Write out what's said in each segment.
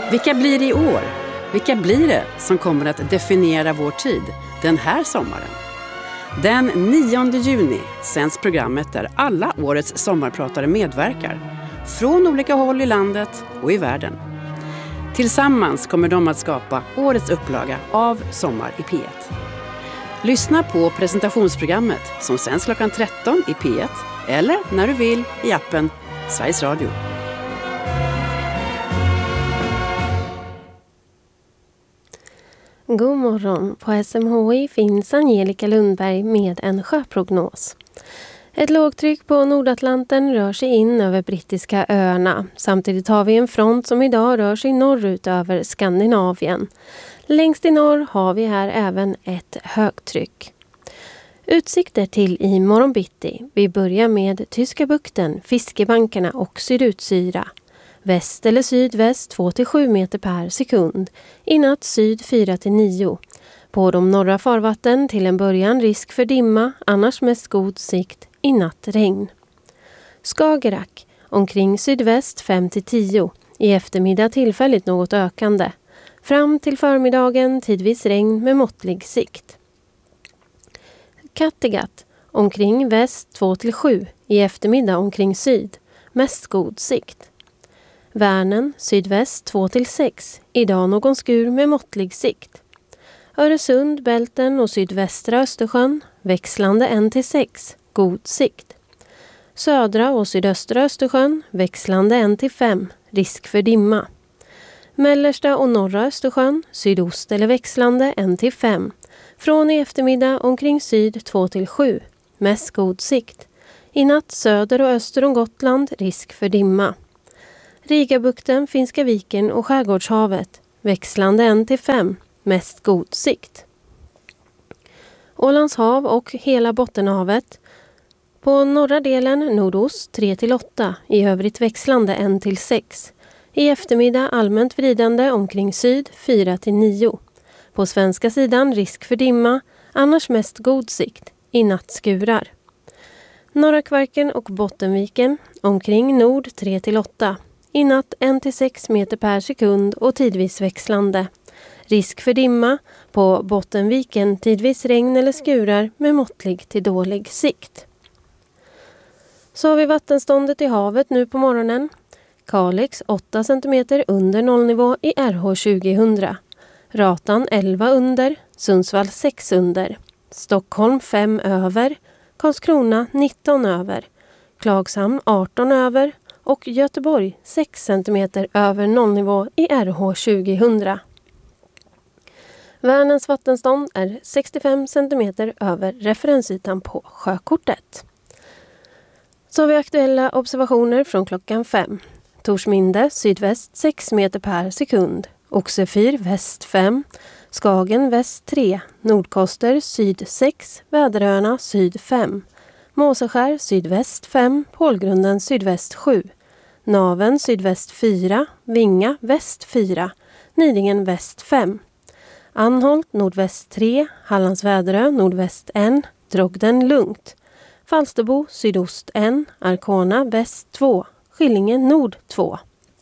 Vilka blir det i år? Vilka blir det som kommer att definiera vår tid den här sommaren? Den 9 juni sänds programmet där alla årets sommarpratare medverkar. Från olika håll i landet och i världen. Tillsammans kommer de att skapa årets upplaga av Sommar i P1. Lyssna på presentationsprogrammet som sänds klockan 13 i P1 eller när du vill i appen Sveriges Radio. God morgon. På SMHI finns Angelica Lundberg med en sjöprognos. Ett lågtryck på Nordatlanten rör sig in över brittiska öarna. Samtidigt har vi en front som idag rör sig norrut över Skandinavien. Längst i norr har vi här även ett högtryck. Utsikter till i morgonbitti. Vi börjar med Tyska bukten, fiskebankarna och sydutsyra. Väst eller sydväst 2-7 meter per sekund. I natt syd 4-9. På de norra farvatten till en början risk för dimma, annars mest god sikt. I natt regn. Skagerrak omkring sydväst 5-10. I eftermiddag tillfälligt något ökande. Fram till förmiddagen tidvis regn med måttlig sikt. Kattegatt omkring väst 2-7. I eftermiddag omkring syd. Mest god sikt. Värnen sydväst 2-6. Idag någon skur med måttlig sikt. Öresund, Bälten och sydvästra Östersjön växlande 1-6. God sikt. Södra och sydöstra Östersjön växlande 1-5. Risk för dimma. Mellersta och norra Östersjön sydost eller växlande 1-5. Från i eftermiddag omkring syd 2-7. Mest god sikt. I natt söder och öster om Gotland risk för dimma. Rigabukten, Finska viken och Skärgårdshavet växlande 1-5. Mest god sikt. Ålands hav och hela Bottenhavet. På norra delen nordost 3-8. I övrigt växlande 1-6. I eftermiddag allmänt vridande omkring syd 4-9. På svenska sidan risk för dimma, annars mest god sikt. I natt skurar. Norra Kvarken och Bottenviken omkring nord 3-8. I natt 1-6 meter per sekund och tidvis växlande. Risk för dimma, på Bottenviken tidvis regn eller skurar med måttlig till dålig sikt. Så har vi vattenståndet i havet nu på morgonen. Kalix 8 cm under nollnivå i RH 2000. Ratan 11 under, Sundsvall 6 under. Stockholm 5 över, Karlskrona 19 över. Klagshamn 18 över och Göteborg 6 cm över nollnivå i RH 2000. Värnens vattenstånd är 65 cm över referensytan på sjökortet. Så har vi aktuella observationer från klockan 5. Torsminde sydväst 6 meter per sekund. Oxefyr väst 5. Skagen väst 3. Nordkoster syd 6. Väderöarna syd 5. Måseskär sydväst 5. Pålgrunden sydväst 7. Naven sydväst 4. Vinga väst 4. Nidingen väst 5. Anholt nordväst 3. Hallands Väderö nordväst 1. Drogden lugnt. Falsterbo sydost 1. Arkona väst 2. Skillingen nord 2.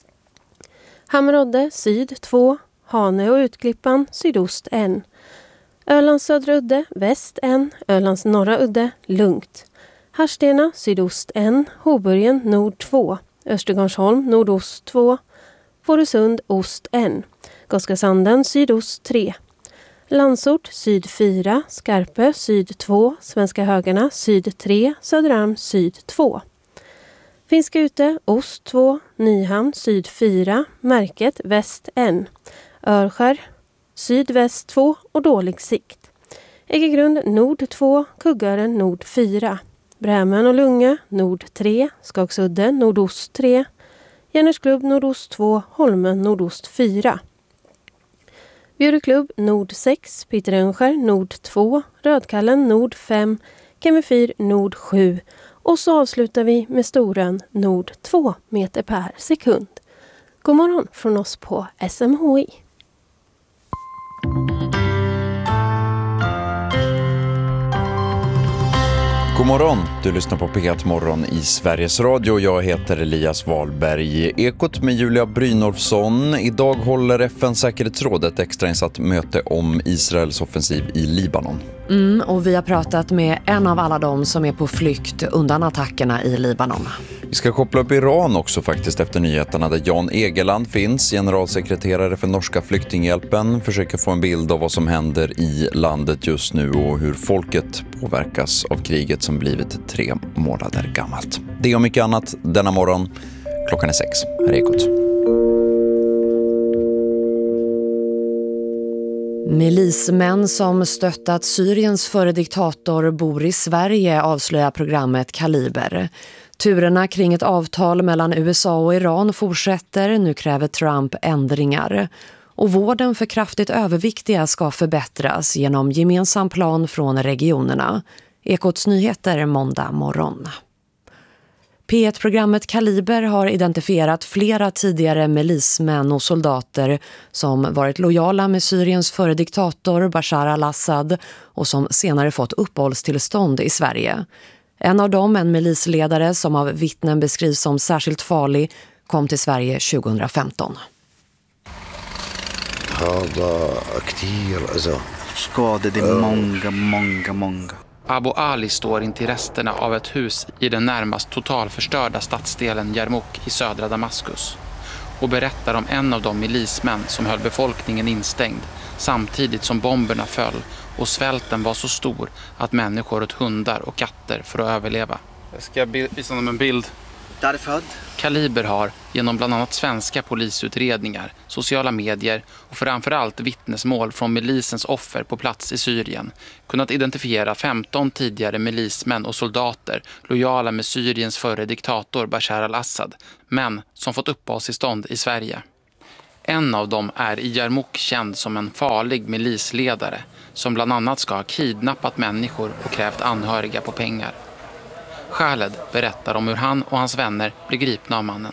Hammerodde syd 2. Hane och Utklippan sydost 1. Ölands södra udde väst 1. Ölands norra udde lugnt. Harstena sydost 1. Hoburgen nord 2. Östergarnsholm nordost 2. Fårösund ost 1. Goskasanden sydost 3. Landsort syd 4. Skarpö syd 2. Svenska Högarna syd 3. Söderarm syd 2. Finska ute ost 2. Nyhamn syd 4. Märket väst 1. Örskär sydväst 2 och dålig sikt. Äggegrund nord 2. Kuggaren nord 4. Brämön och Lungö nord 3. Skagsudde nordost 3. Järnesklubb nordost 2. Holmen nordost 4. Bjurklubb nord 6. Pitterönskär nord 2. Rödkallen nord 5. Kemifyr nord 7. Och så avslutar vi med Storön nord 2 meter per sekund. God morgon från oss på SMHI. God God morgon, du lyssnar på P1 Morgon i Sveriges Radio. Jag heter Elias Wahlberg. Ekot med Julia Brynolfsson. Idag håller FN:s säkerhetsråd ett extrainsatt möte om Israels offensiv i Libanon. Och vi har pratat med en av alla de som är på flykt undan attackerna i Libanon. Vi ska koppla upp Iran också faktiskt efter nyheterna där Jan Egeland finns, generalsekreterare för Norska flyktinghjälpen, försöker få en bild av vad som händer i landet just nu och hur folket påverkas av kriget som blivit 3 månader gammalt. Det och mycket annat denna morgon. Klockan är 6. Här är Ekot. Milismän som stöttat Syriens före diktator bor i Sverige, avslöjar programmet Kaliber. Turerna kring ett avtal mellan USA och Iran fortsätter. Nu kräver Trump ändringar. Och vården för kraftigt överviktiga ska förbättras genom gemensam plan från regionerna. Ekots nyheter måndag morgon. P1-programmet Kaliber har identifierat flera tidigare milismän och soldater som varit lojala med Syriens före diktator Bashar al-Assad och som senare fått uppehållstillstånd i Sverige. En av dem, en milisledare som av vittnen beskrivs som särskilt farlig, kom till Sverige 2015. Skadade många. Abu Ali står intill resterna av ett hus i den närmast totalförstörda stadsdelen Yarmouk i södra Damaskus och berättar om en av de milismän som höll befolkningen instängd samtidigt som bomberna föll och svälten var så stor att människor åt hundar och katter för att överleva. Jag ska visa dem en bild. Därför Kaliber har genom bland annat svenska polisutredningar, sociala medier och framförallt vittnesmål från milisens offer på plats i Syrien kunnat identifiera 15 tidigare milismän och soldater lojala med Syriens före diktator Bashar al-Assad, men som fått uppehållstillstånd i Sverige. En av dem är i Yarmouk känd som en farlig milisledare som bland annat ska ha kidnappat människor och krävt anhöriga på pengar. Khaled berättar om hur han och hans vänner blev gripna av mannen.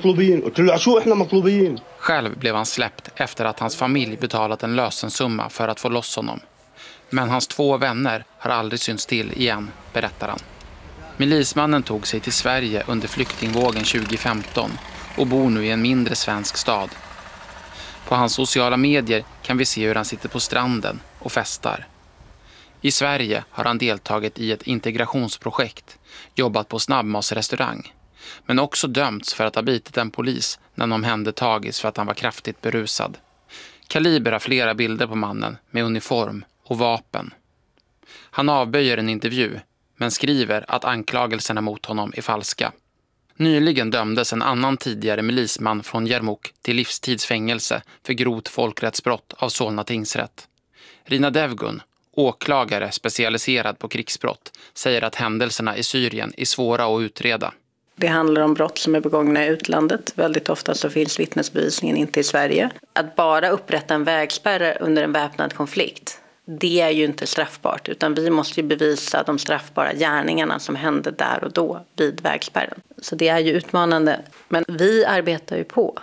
Själv blev han släppt efter att hans familj betalat en lösensumma för att få loss honom. Men hans 2 vänner har aldrig synts till igen, berättar han. Milismannen tog sig till Sverige under flyktingvågen 2015 och bor nu i en mindre svensk stad. På hans sociala medier kan vi se hur han sitter på stranden och festar. I Sverige har han deltagit i ett integrationsprojekt, jobbat på snabbmatsrestaurang, men också dömts för att ha bitit en polis när de omhändertagits för att han var kraftigt berusad. Kaliber har flera bilder på mannen med uniform och vapen. Han avböjer en intervju, men skriver att anklagelserna mot honom är falska. Nyligen dömdes en annan tidigare milisman från Yarmouk till livstidsfängelse för grovt folkrättsbrott av Solna tingsrätt. Rina Devgun, åklagare specialiserad på krigsbrott, säger att händelserna i Syrien är svåra att utreda. Det handlar om brott som är begångna i utlandet. Väldigt ofta så finns vittnesbevisningen inte i Sverige. Att bara upprätta en vägspärr under en väpnad konflikt, det är ju inte straffbart. Utan vi måste ju bevisa de straffbara gärningarna som hände där och då vid vägspärren. Så det är ju utmanande. Men vi arbetar ju på.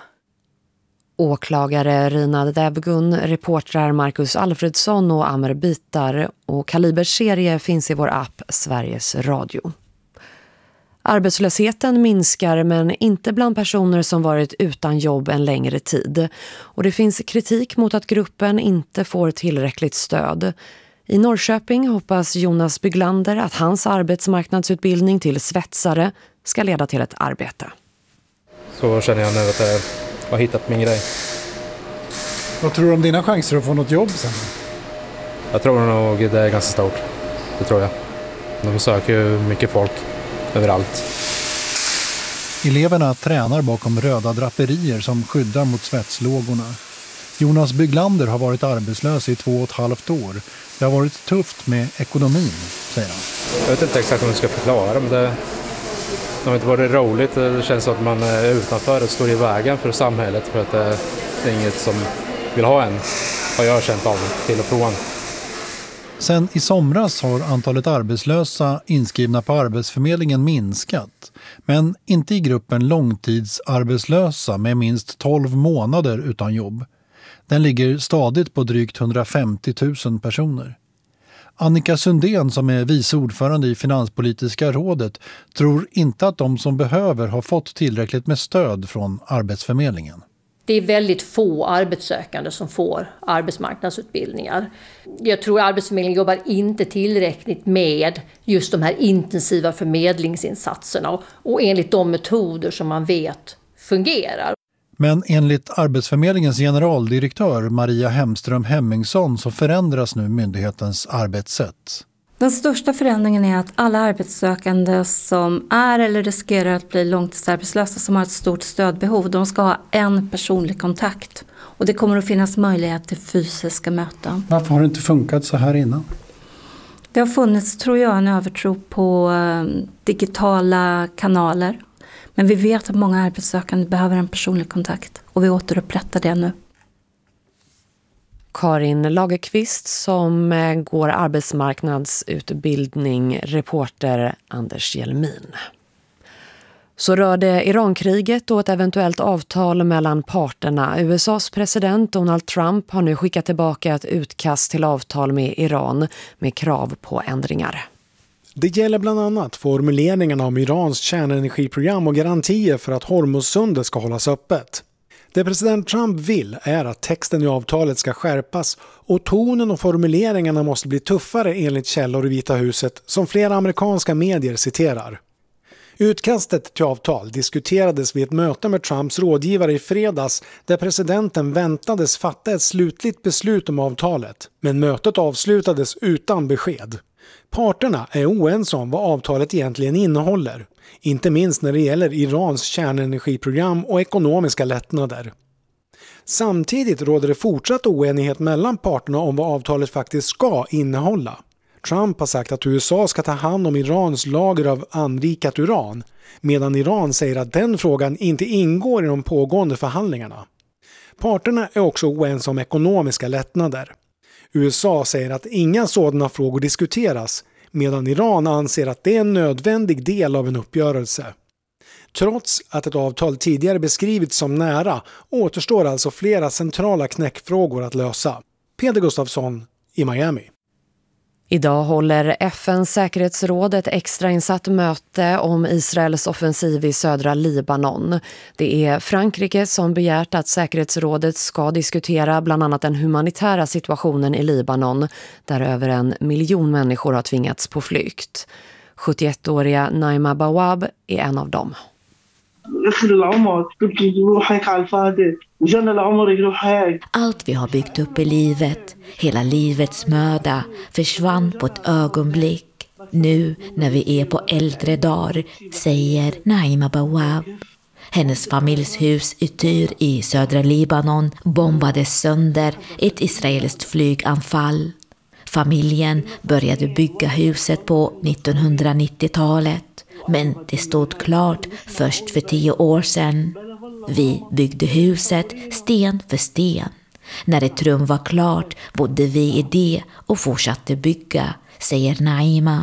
Åklagare Rina Devgun, reportrar Marcus Alfredsson och Amer Bitar, och Kalibers serie finns i vår app Sveriges Radio. Arbetslösheten minskar, men inte bland personer som varit utan jobb en längre tid. Och det finns kritik mot att gruppen inte får tillräckligt stöd. I Norrköping hoppas Jonas Byglander att hans arbetsmarknadsutbildning till svetsare ska leda till ett arbete. Så känner jag nu att jag har hittat min grej. Vad tror du om dina chanser att få något jobb sen? Jag tror nog det är ganska stort. Det tror jag. De söker ju mycket folk överallt. Eleverna tränar bakom röda draperier som skyddar mot svetslågorna. Jonas Byglander har varit arbetslös i 2,5 år. Det har varit tufft med ekonomin, säger han. Jag vet inte exakt hur man ska förklara, men det har inte varit roligt. Det känns som att man är utanför och står i vägen för samhället, för att det är inget som vill ha en, har jag känt av till och från. Sen i somras har antalet arbetslösa inskrivna på Arbetsförmedlingen minskat. Men inte i gruppen långtidsarbetslösa med minst 12 månader utan jobb. Den ligger stadigt på drygt 150 000 personer. Annika Sundén som är vice ordförande i Finanspolitiska rådet tror inte att de som behöver har fått tillräckligt med stöd från Arbetsförmedlingen. Det är väldigt få arbetssökande som får arbetsmarknadsutbildningar. Jag tror att Arbetsförmedlingen jobbar inte tillräckligt med just de här intensiva förmedlingsinsatserna och enligt de metoder som man vet fungerar. Men enligt Arbetsförmedlingens generaldirektör Maria Hemström Hemmingsson så förändras nu myndighetens arbetssätt. Den största förändringen är att alla arbetssökande som är eller riskerar att bli långtidsarbetslösa som har ett stort stödbehov, de ska ha en personlig kontakt. Och det kommer att finnas möjlighet till fysiska möten. Varför har det inte funkat så här innan? Det har funnits, tror jag, en övertro på digitala kanaler. Men vi vet att många arbetssökande behöver en personlig kontakt och vi återupprättar det nu. Karin Lagerqvist som går arbetsmarknadsutbildning, reporter Anders Hjelmin. Så rör det Irankriget och ett eventuellt avtal mellan parterna. USAs president Donald Trump har nu skickat tillbaka ett utkast till avtal med Iran med krav på ändringar. Det gäller bland annat formuleringarna om Irans kärnenergiprogram och garantier för att Hormuzsundet ska hållas öppet. Det president Trump vill är att texten i avtalet ska skärpas och tonen och formuleringarna måste bli tuffare enligt källor i Vita huset som flera amerikanska medier citerar. Utkastet till avtal diskuterades vid ett möte med Trumps rådgivare i fredags där presidenten väntades fatta ett slutligt beslut om avtalet, men mötet avslutades utan besked. Parterna är oense om vad avtalet egentligen innehåller, inte minst när det gäller Irans kärnenergiprogram och ekonomiska lättnader. Samtidigt råder det fortsatt oenighet mellan parterna om vad avtalet faktiskt ska innehålla. Trump har sagt att USA ska ta hand om Irans lager av anrikat uran, medan Iran säger att den frågan inte ingår i de pågående förhandlingarna. Parterna är också oense om ekonomiska lättnader. USA säger att inga sådana frågor diskuteras, medan Iran anser att det är en nödvändig del av en uppgörelse. Trots att ett avtal tidigare beskrivits som nära återstår alltså flera centrala knäckfrågor att lösa. Peder Gustafsson i Miami. Idag håller FN:s säkerhetsråd ett extrainsatt möte om Israels offensiv i södra Libanon. Det är Frankrike som begärt att säkerhetsrådet ska diskutera bland annat den humanitära situationen i Libanon, där över 1 miljon människor har tvingats på flykt. 71-åriga Naima Bawab är en av dem. Allt vi har byggt upp i livet, hela livets möda, försvann på ett ögonblick. Nu när vi är på äldre dagar, säger Naima Bawab. Hennes familjs hus i Tyr i södra Libanon bombades sönder i ett israeliskt flyganfall. Familjen började bygga huset på 1990-talet. Men det stod klart först för 10 år sedan. Vi byggde huset sten för sten. När ett rum var klart bodde vi i det och fortsatte bygga, säger Naima.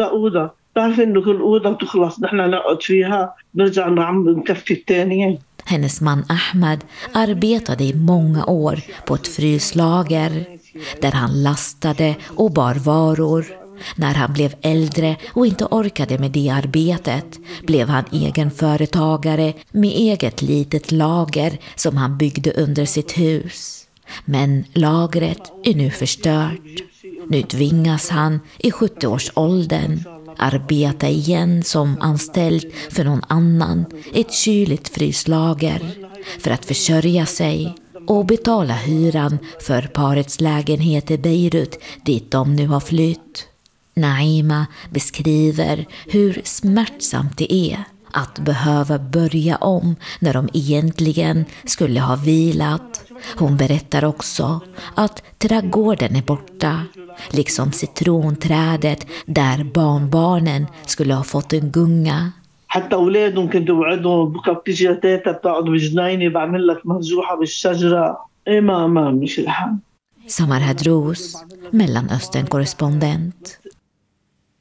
Hennes man Ahmed arbetade i många år på ett fryslager där han lastade och bar varor. När han blev äldre och inte orkade med det arbetet blev han egen företagare med eget litet lager som han byggde under sitt hus. Men lagret är nu förstört. Nu tvingas han i 70-årsåldern arbeta igen som anställd för någon annan i ett kyligt fryslager för att försörja sig och betala hyran för parets lägenhet i Beirut dit de nu har flytt. Naima beskriver hur smärtsamt det är att behöva börja om när de egentligen skulle ha vilat. Hon berättar också att trädgården är borta, liksom citronträdet där barnbarnen skulle ha fått en gunga. حتى أولادهم كنت وعدهم بكرة بتيجي لتيتا بتقعد بجنيني بعمل لك مهزوحة بالشجرة إيه ما مش الحال. Samar Hadrous, Mellanöstern-korrespondent.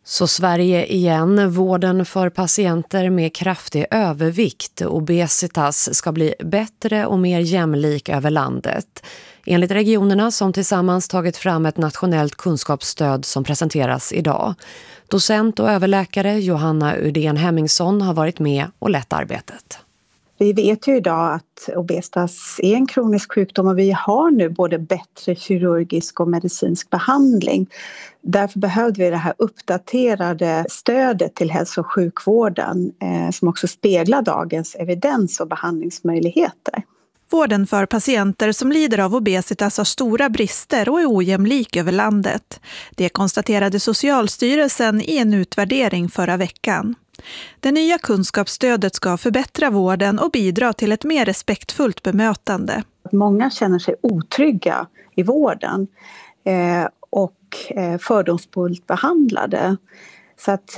Så Sverige igen, vården för patienter med kraftig övervikt och obesitas ska bli bättre och mer jämlik över landet. Enligt regionerna som tillsammans tagit fram ett nationellt kunskapsstöd som presenteras idag. Docent och överläkare Johanna Udén Hemmingsson har varit med och lett arbetet. Vi vet ju idag att obesitas är en kronisk sjukdom och vi har nu både bättre kirurgisk och medicinsk behandling. Därför behövde vi det här uppdaterade stödet till hälso- och sjukvården som också speglar dagens evidens och behandlingsmöjligheter. Vården för patienter som lider av obesitas har stora brister och är ojämlik över landet. Det konstaterade Socialstyrelsen i en utvärdering förra veckan. Det nya kunskapsstödet ska förbättra vården och bidra till ett mer respektfullt bemötande. Många känner sig otrygga i vården och fördomsfullt behandlade. Så att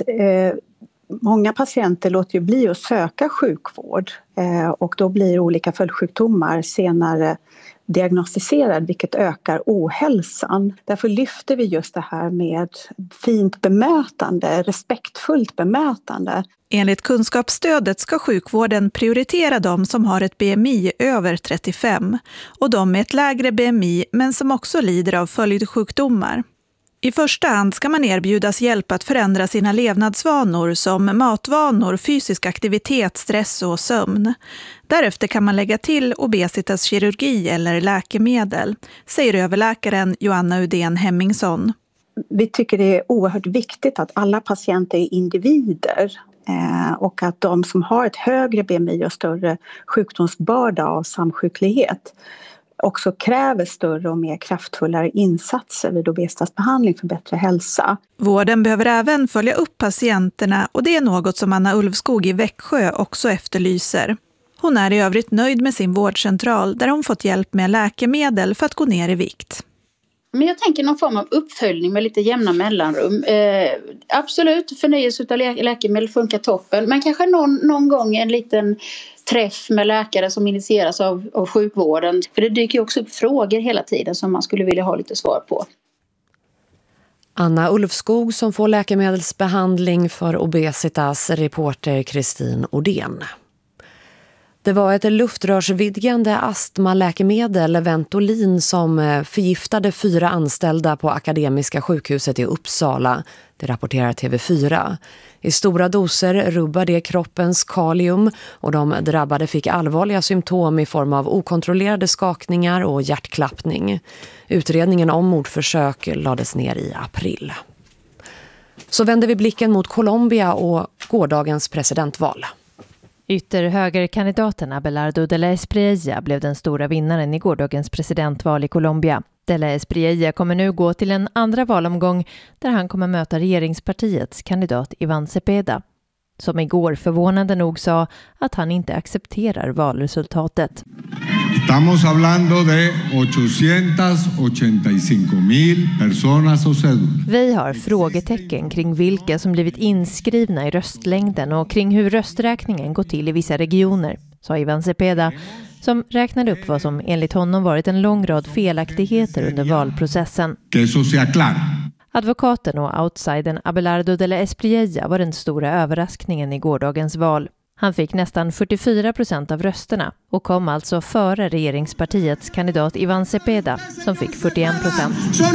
många patienter låter ju bli att söka sjukvård och då blir olika följdsjukdomar senare diagnostiserad, vilket ökar ohälsan. Därför lyfter vi just det här med fint bemötande, respektfullt bemötande. Enligt kunskapsstödet ska sjukvården prioritera de som har ett BMI över 35 och de med ett lägre BMI men som också lider av följdsjukdomar. I första hand ska man erbjudas hjälp att förändra sina levnadsvanor som matvanor, fysisk aktivitet, stress och sömn. Därefter kan man lägga till obesitaskirurgi eller läkemedel, säger överläkaren Johanna Udén Hemmingsson. Vi tycker det är oerhört viktigt att alla patienter är individer och att de som har ett högre BMI och större sjukdomsbörda av samsjuklighet också kräver större och mer kraftfullare insatser vid obesitasbehandling för bättre hälsa. Vården behöver även följa upp patienterna och det är något som Anna Ulfskog i Växjö också efterlyser. Hon är i övrigt nöjd med sin vårdcentral där hon fått hjälp med läkemedel för att gå ner i vikt. Men jag tänker någon form av uppföljning med lite jämna mellanrum. Absolut, förnyelse av läkemedel funkar toppen. Men kanske någon gång en liten träff med läkare som initieras av sjukvården. För det dyker ju också upp frågor hela tiden som man skulle vilja ha lite svar på. Anna Ulfskog som får läkemedelsbehandling för obesitas, reporter Kristin Odén. Det var ett luftrörsvidgande astmaläkemedel, Ventolin, som förgiftade 4 anställda på Akademiska sjukhuset i Uppsala. Det rapporterar TV4. I stora doser rubbade det kroppens kalium och de drabbade fick allvarliga symptom i form av okontrollerade skakningar och hjärtklappning. Utredningen om mordförsök lades ner i april. Så vänder vi blicken mot Colombia och gårdagens presidentval. Ytterhögerkandidaten Abelardo de la Espriella blev den stora vinnaren i gårdagens presidentval i Colombia. De la Espriella kommer nu gå till en andra valomgång där han kommer möta regeringspartiets kandidat Iván Cepeda, som igår förvånande nog sa att han inte accepterar valresultatet. Estamos hablando de 885,000 personas o cédulas. Vi har frågetecken kring vilka som blivit inskrivna i röstlängden och kring hur rösträkningen går till i vissa regioner, sa Iván Cepeda, som räknade upp vad som enligt honom varit en lång rad felaktigheter under valprocessen. Advokaten och outsidern Abelardo de la Espriella var den stora överraskningen i gårdagens val. Han fick nästan 44% av rösterna och kom alltså före regeringspartiets kandidat Iván Cepeda som fick 41%.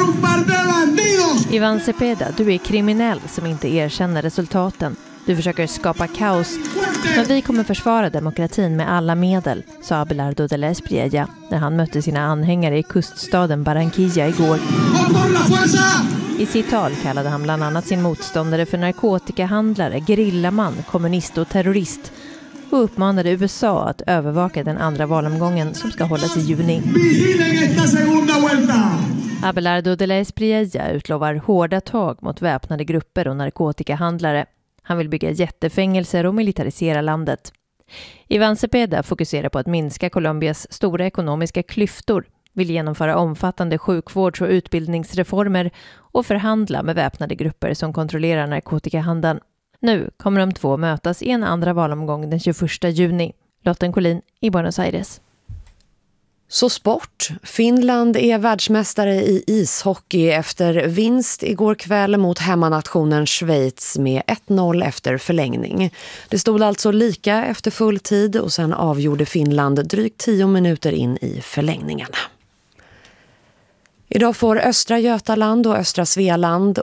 Iván Cepeda, du är kriminell som inte erkänner resultaten. Du försöker skapa kaos, men vi kommer försvara demokratin med alla medel, sa Abelardo de la Espriella när han mötte sina anhängare i kuststaden Barranquilla igår. I sitt tal kallade han bland annat sin motståndare för narkotikahandlare, gerillaman, kommunist och terrorist och uppmanade USA att övervaka den andra valomgången som ska hållas i juni. Abelardo de la Espriella utlovar hårda tag mot väpnade grupper och narkotikahandlare. Han vill bygga jättefängelser och militarisera landet. Iván Cepeda fokuserar på att minska Colombias stora ekonomiska klyftor, vill genomföra omfattande sjukvårds- och utbildningsreformer och förhandla med väpnade grupper som kontrollerar narkotikahandeln. Nu kommer de två mötas i en andra valomgång den 21 juni. Lotten Collin i Buenos Aires. Så sport. Finland är världsmästare i ishockey efter vinst igår kväll mot hemmanationen Schweiz med 1-0 efter förlängning. Det stod alltså lika efter full tid och sen avgjorde Finland drygt 10 minuter in i förlängningen. Idag får östra Götaland och östra Svealand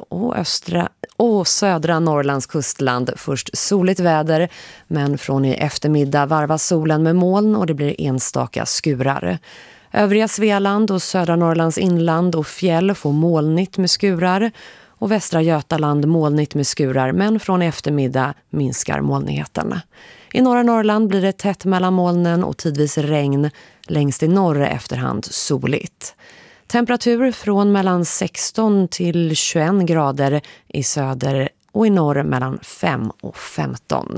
och södra Norrlands kustland först soligt väder, men från i eftermiddag varvas solen med moln och det blir enstaka skurar. Övriga Svealand och södra Norrlands inland och fjäll får molnigt med skurar och västra Götaland molnigt med skurar, men från i eftermiddag minskar molnigheten. I norra Norrland blir det tätt mellan molnen och tidvis regn, längst i norr efterhand soligt. Temperatur från mellan 16 till 21 grader i söder och i norr mellan 5 och 15.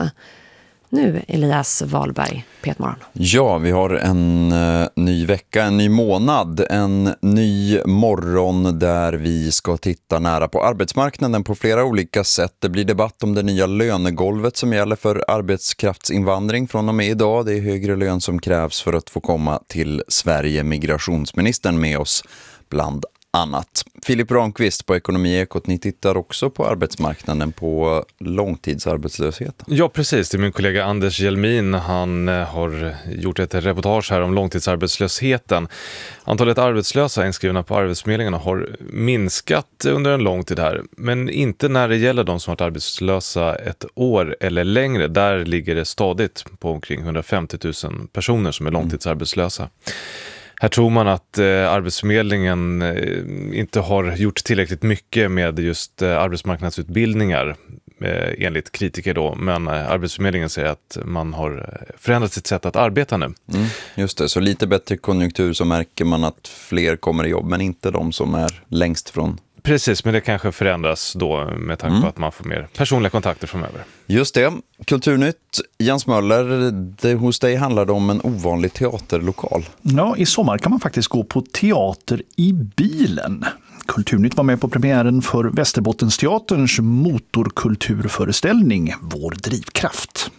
Nu Elias Wahlberg, Petmorgon. Ja, vi har en ny vecka, en ny månad, en ny morgon där vi ska titta nära på arbetsmarknaden på flera olika sätt. Det blir debatt om det nya lönegolvet som gäller för arbetskraftsinvandring från och med idag. Det är högre lön som krävs för att få komma till Sverige. Migrationsministern med oss bland annat. Filip Ramqvist på Ekonomiekot, ni tittar också på arbetsmarknaden, på långtidsarbetslösheten. Ja, precis. Det är min kollega Anders Hjelmin. Han har gjort ett reportage här om långtidsarbetslösheten. Antalet arbetslösa inskrivna på Arbetsförmedlingarna har minskat under en lång tid här. Men inte när det gäller de som varit arbetslösa ett år eller längre. Där ligger det stadigt på omkring 150 000 personer som är långtidsarbetslösa. Här tror man att Arbetsförmedlingen inte har gjort tillräckligt mycket med just arbetsmarknadsutbildningar enligt kritiker då. Men Arbetsförmedlingen säger att man har förändrat sitt sätt att arbeta nu. Just det, så lite bättre konjunktur så märker man att fler kommer i jobb, men inte de som är längst från. Precis, men det kanske förändras då med tanke på att man får mer personliga kontakter framöver. Just det. Kulturnytt. Jens Möller, hos dig handlar det om en ovanlig teaterlokal. Ja, i sommar kan man faktiskt gå på teater i bilen. Kulturnytt var med på premiären för Västerbottensteaterns motorkulturföreställning Vår drivkraft.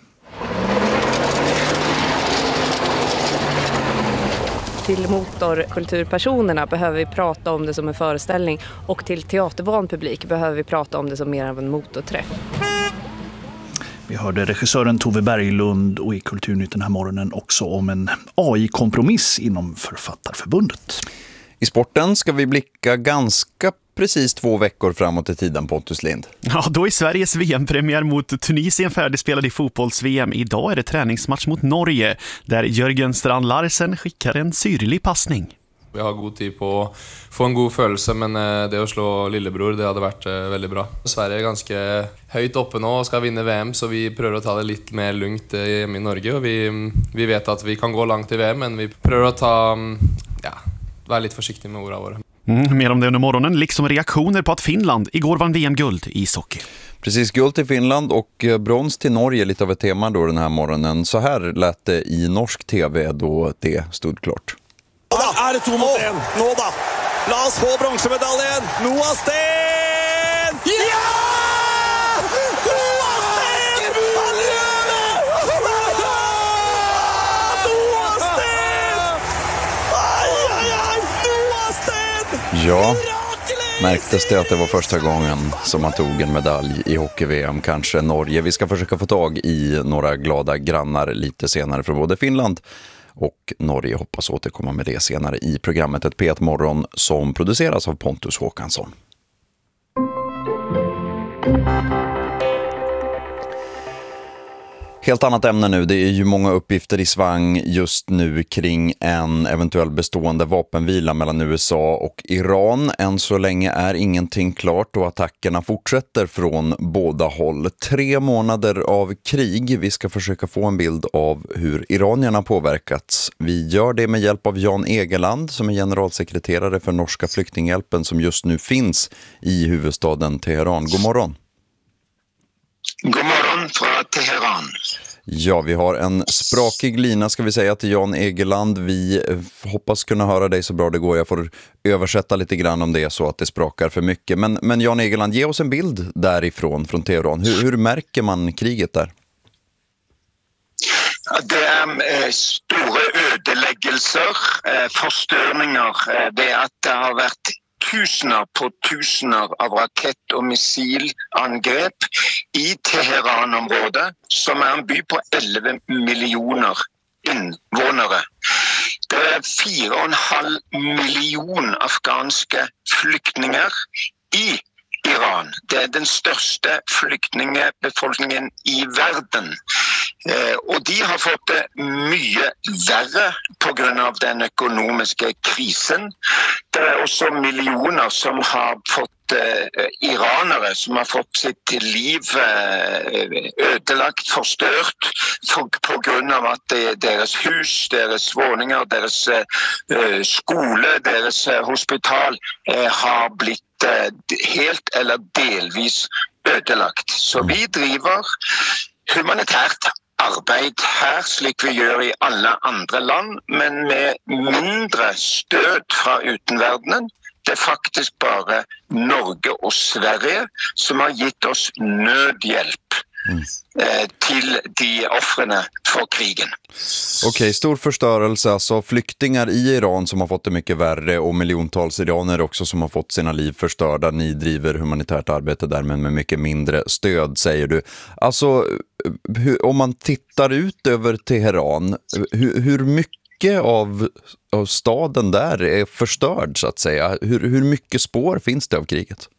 Till motorkulturpersonerna behöver vi prata om det som en föreställning och till teatervan publik behöver vi prata om det som mer av en motorträff. Vi hörde regissören Tove Berglund och i Kulturnytt den här morgonen också om en AI-kompromiss inom Författarförbundet. I sporten ska vi blicka ganska precis 2 veckor framåt i tiden, Pontus Lind. Ja, då är Sveriges VM-premiär mot Tunisien färdigspelad i fotbolls-VM. Idag är det träningsmatch mot Norge där Jörgen Strand Larsen skickar en syrlig passning. Vi har god tid på att få en god følelse, men det att slå lillebror, det hade varit väldigt bra. Sverige är ganska högt uppe nu och ska vinna VM, så vi prövar att ta det lite mer lugnt hemma i Norge. Och vi vet att vi kan gå långt i VM, men vi prövar att vara lite försiktiga med orden våra. Mer om det under morgonen, liksom reaktioner på att Finland igår vann VM-guld i ishockey. Precis, guld till Finland och brons till Norge, lite av ett tema då den här morgonen. Så här lät det i norsk tv då det stod klart. Er det 2 mot 1? Nå da. La oss få bronsemedaljen. Noah Sten! Ja! Noah Sten! Han gjør det! Noah Sten! Ai, ai, ai! Noah Sten! Ja, märktes det att det var första gången som man tog en medalj i hockey-VM, kanske Norge. Vi ska försöka få tag i några glada grannar lite senare från både Finland och Norge. Hoppas återkomma med det senare i programmet Ett P1 Morgon som produceras av Pontus Håkansson. Helt annat ämne nu. Det är ju många uppgifter i svang just nu kring en eventuell bestående vapenvila mellan USA och Iran. Än så länge är ingenting klart och attackerna fortsätter från båda håll. 3 månader av krig. Vi ska försöka få en bild av hur iranierna påverkats. Vi gör det med hjälp av Jan Egeland som är generalsekreterare för Norska flyktinghjälpen som just nu finns i huvudstaden Teheran. God morgon. God morgon från Teheran. Ja, vi har en sprakig lina ska vi säga till Jan Egeland. Vi hoppas kunna höra dig så bra det går. Jag får översätta lite grann om det är så att det sprakar för mycket. Men Jan Egeland, ge oss en bild därifrån, från Teheran. Hur märker man kriget där? Det är stora ödeläggelser, förstörningar. Det är att det har varit tusener av rakett- och missilangrepp i Teheran-området, som är en by på 11 miljoner invånare. Det är 4,5 miljoner afghanska flyktingar i Iran. Det är den största flyktingbefolkningen i världen. Och de har fått det mycket värre på grund av den ekonomiska krisen. Det är också miljoner som har fått iranere som har fått sitt liv ödelagt, förstört på grund av att deras hus, deras våningar, deras skola, deras hospital har blivit helt eller delvis ödelagt. Så vi driver humanitärt arbeid her, slik vi gjør i alle andre land, men med mindre støt fra utenverdenen. Det är faktiskt bara Norge och Sverige som har gett oss nödhjälp till de offren för krigen. Okej, stor förstörelse, alltså flyktingar i Iran som har fått det mycket värre och miljontals iraner också som har fått sina liv förstörda. Ni driver humanitärt arbete där men med mycket mindre stöd, säger du. Alltså, om man tittar ut över Teheran, hur mycket av staden där är förstörd, så att säga? Hur mycket spår finns det av kriget?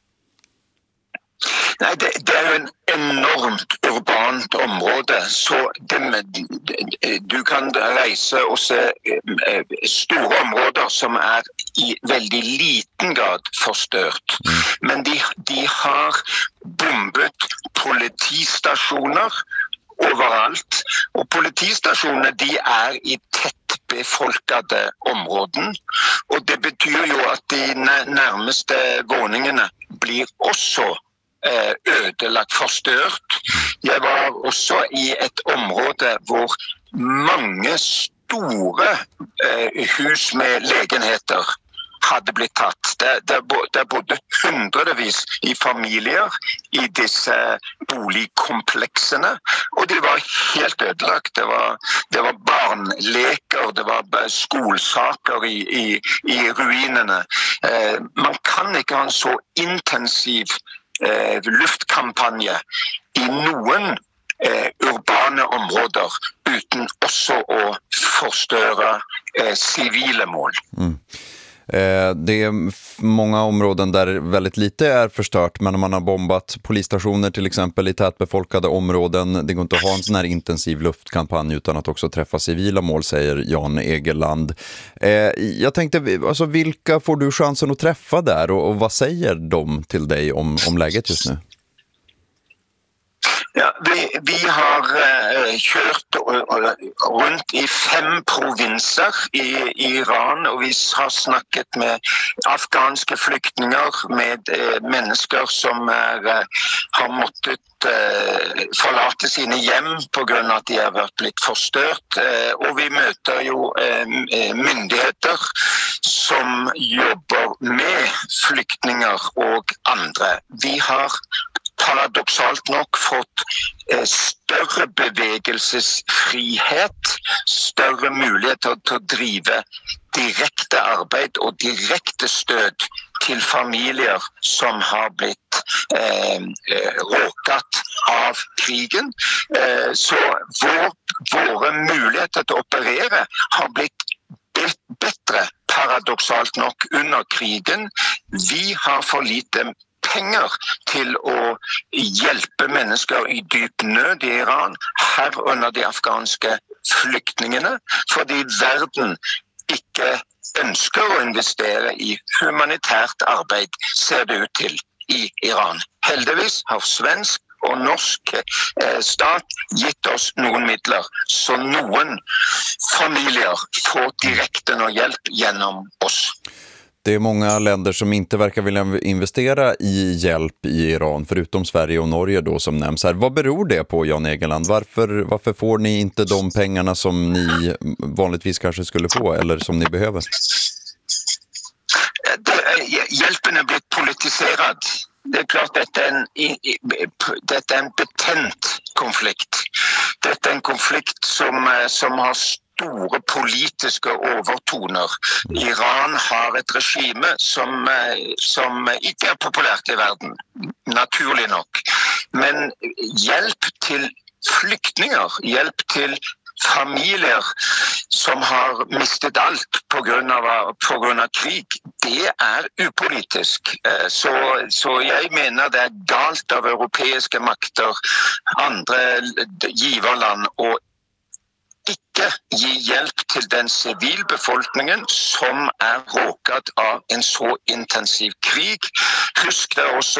Nej, det är en enormt urbant område, så du kan resa och se stora områden som är i väldigt liten grad förstört. Men de har bombat politistationer överallt, och politistationer de är i tättbefolkade områden, och det betyder ju att de närmaste våningarna blir också ödelagt, förstört. Jag var också i ett område där många stora hus med lägenheter hade blivit tatt. Där bodde hundratals i familjer i dessa boligkomplexerna, och det var helt ödelagt. Det var barnlekar, det var skolsaker i ruinerna. Man kan inte ha en så intensiv luftkampanje i någon urbana områden utan också att förstöra civila mål. Det är många områden där väldigt lite är förstört, men man har bombat polisstationer till exempel i tätbefolkade områden. Det går inte att ha en sån här intensiv luftkampanj utan att också träffa civila mål, säger Jan Egeland. Jag tänkte, alltså, vilka får du chansen att träffa där och vad säger de till dig om läget just nu? Ja, vi har kört runt i 5 provinser i Iran, och vi har snackat med afghanska flyktingar, med människor som har måttet förlata sina hem på grund av att de har blivit förstört, och vi möter ju myndigheter som jobbar med flyktingar och andra. Vi har paradoxalt nog fått större bevegelsesfrihet, större möjligheter att driva direkta arbete och direkta stöd till familjer som har blivit råkat av krigen. Så våra möjligheter att operera har blivit bättre, paradoxalt nog, under krigen. Vi har för lite pengar till att hjälpa människor i djup nöd i Iran, här under de afghanska flyktingarna, för det i världen inte önskar att investera i humanitärt arbete, ser det ut till i Iran. Heldigvis har svensk och norsk stat gett oss någon medel, så någon familjer får direkten och hjälp genom oss. Det är många länder som inte verkar vilja investera i hjälp i Iran, förutom Sverige och Norge då som nämns här. Vad beror det på, Jan Egeland? Varför får ni inte de pengarna som ni vanligtvis kanske skulle få, eller som ni behöver? Hjälpen är blivit politiserad. Det är klart att det är en betent konflikt. Detta är en konflikt som har stora politiska övertoner. Iran har ett regim som inte är populärt i världen, naturligt nog. Men hjälp till flyktingar, hjälp till familjer som har mistat allt på grund av krig, det är opolitiskt. Så jag menar det är galt av europeiska makter, andra givarland och icke ge hjälp till den civilbefolkningen som är råkad av en så intensiv krig. Husk det också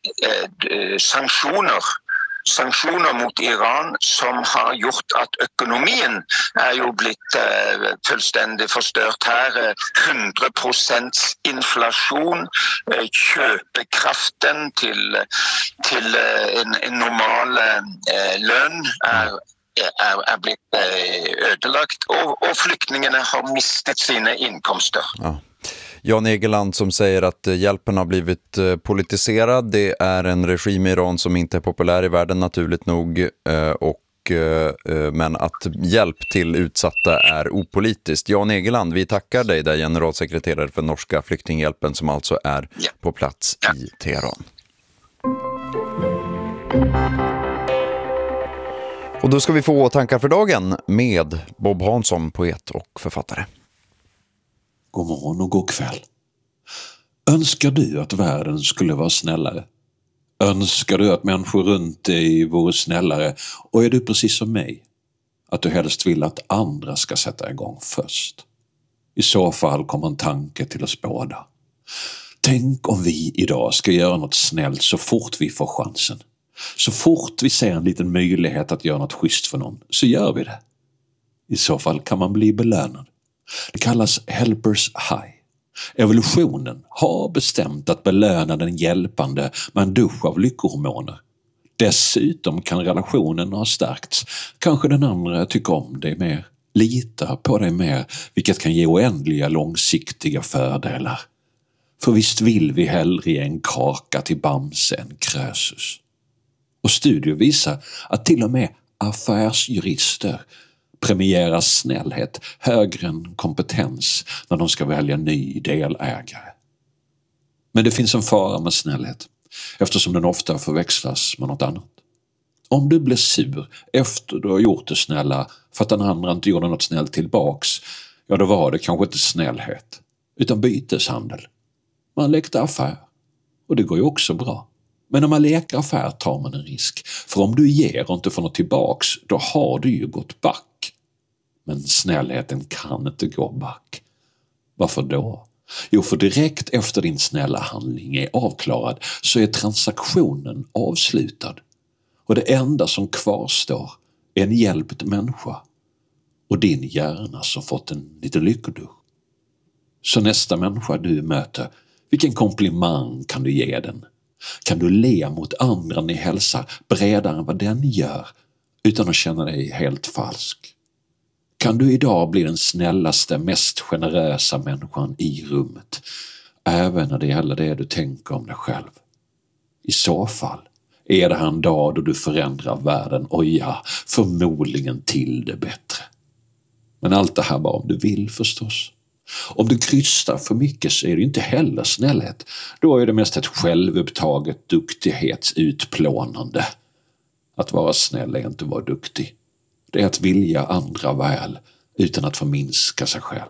sanktioner mot Iran som har gjort att ekonomin är ju blivit fullständigt förstört här. 100% inflation, köpekraften till en normal lön är blivit ödelagt och flyktingarna har mistat sina inkomster. Ja. Jan Egeland som säger att hjälpen har blivit politiserad. Det är en regim i Iran som inte är populär i världen naturligt nog, men att hjälp till utsatta är opolitiskt. Jan Egeland, vi tackar dig där, generalsekreterare för Norska flyktinghjälpen som alltså är på plats i Teheran. Och då ska vi få tankar för dagen med Bob Hansson, poet och författare. God morgon och god kväll. Önskar du att världen skulle vara snällare? Önskar du att människor runt dig vore snällare? Och är du precis som mig? Att du helst vill att andra ska sätta igång först? I så fall kommer en tanke till oss båda. Tänk om vi idag ska göra något snällt så fort vi får chansen. Så fort vi ser en liten möjlighet att göra något schysst för någon, så gör vi det. I så fall kan man bli belönad. Det kallas helpers high. Evolutionen har bestämt att belöna den hjälpande med en dusch av lyckohormoner. Dessutom kan relationen ha stärkts. Kanske den andra tycker om dig mer, litar på dig mer, vilket kan ge oändliga långsiktiga fördelar. För visst vill vi hellre ge en kaka till Bamse än Krösus. Och studier visar att till och med affärsjurister premierar snällhet högre än kompetens när de ska välja ny delägare. Men det finns en fara med snällhet eftersom den ofta förväxlas med något annat. Om du blir sur efter du har gjort det snälla för att den andra inte gjorde något snällt tillbaks, ja då var det kanske inte snällhet utan byteshandel. Man lekte affär och det går ju också bra. Men när man leker affär tar man en risk. För om du ger och inte får något tillbaks, då har du ju gått back. Men snällheten kan inte gå back. Varför då? Jo, för direkt efter din snälla handling är avklarad så är transaktionen avslutad. Och det enda som kvarstår är en hjälpt människa. Och din hjärna som fått en liten lyckodusch. Så nästa människa du möter, vilken komplimang kan du ge den? Kan du le mot andra ni hälsar bredare än vad den gör utan att känna dig helt falsk? Kan du idag bli den snällaste, mest generösa människan i rummet, även när det gäller det du tänker om dig själv? I så fall är det här en dag då du förändrar världen och ja, förmodligen till det bättre. Men allt det här bara om du vill förstås. Om du krystar för mycket så är det inte heller snällhet. Då är det mest ett självupptaget duktighetsutplånande. Att vara snäll är inte att vara duktig. Det är att vilja andra väl utan att förminska sig själv.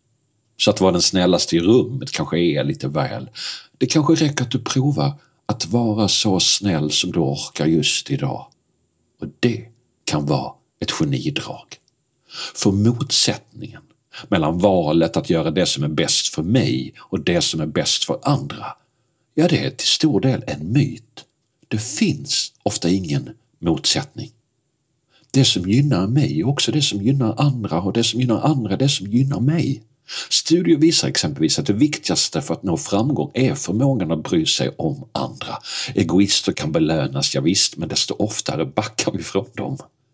Så att vara den snällaste i rummet kanske är lite väl. Det kanske räcker att du provar att vara så snäll som du orkar just idag. Och det kan vara ett genidrag. För motsättningen mellan valet att göra det som är bäst för mig och det som är bäst för andra, ja det är till stor del en myt. Det finns ofta ingen motsättning. Det som gynnar mig är också det som gynnar andra och det som gynnar andra är det som gynnar mig. Studier visar exempelvis att det viktigaste för att nå framgång är förmågan att bry sig om andra. Egoister kan belönas, ja visst, men desto oftare backar vi från dem.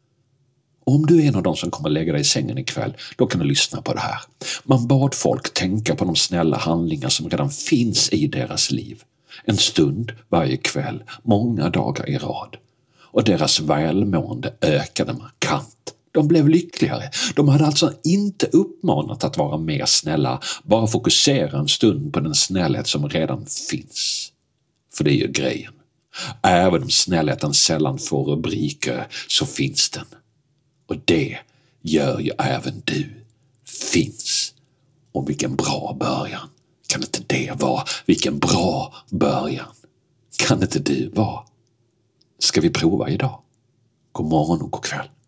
Om du är en av dem som kommer lägga dig i sängen ikväll, då kan du lyssna på det här. Man bad folk tänka på de snälla handlingar som redan finns i deras liv. En stund varje kväll, många dagar i rad. och deras välmående ökade markant. De blev lyckligare. De hade alltså inte uppmanat att vara mer snälla, bara fokusera en stund på den snällhet som redan finns. För det är ju grejen. Även om snällheten sällan får rubriker så finns den. Och det gör ju även du. Finns. Och vilken bra början. Kan inte det vara? Vilken bra början. Kan inte du vara? Ska vi prova idag? God morgon och god kväll.